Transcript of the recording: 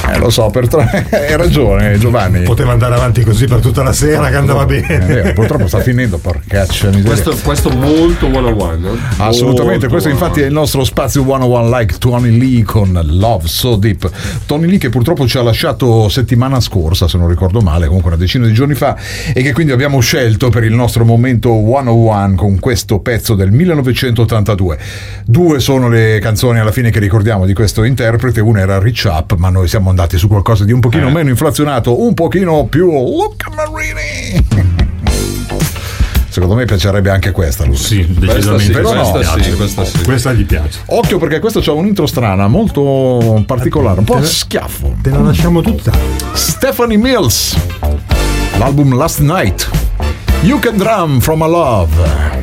Lo so, hai ragione Giovanni. Poteva andare avanti così per tutta la sera, che andava bene. Purtroppo sta finendo, porcaccia miseria. Questo molto 101, no? Assolutamente, questo infatti è il nostro spazio 101 like Tony Lee con Love So Deep. Tony Lee che purtroppo ci ha lasciato settimana scorsa, se non ricordo male, comunque una decina di giorni fa, e che quindi abbiamo scelto per il nostro momento 101 con questo pezzo del 1982. Due sono le canzoni alla fine che ricordiamo di questo interprete, una era Reach Up, ma noi siamo andati su qualcosa di un pochino meno inflazionato, un pochino più Luca Marini. Secondo me piacerebbe anche questa, Luca. Sì, decisamente. Questa gli piace. Occhio, perché questa c'ha un'intro strana, molto particolare, un po' a schiaffo. Te la lasciamo tutta. Stephanie Mills, l'album Last Night, You Can Drum From A Love.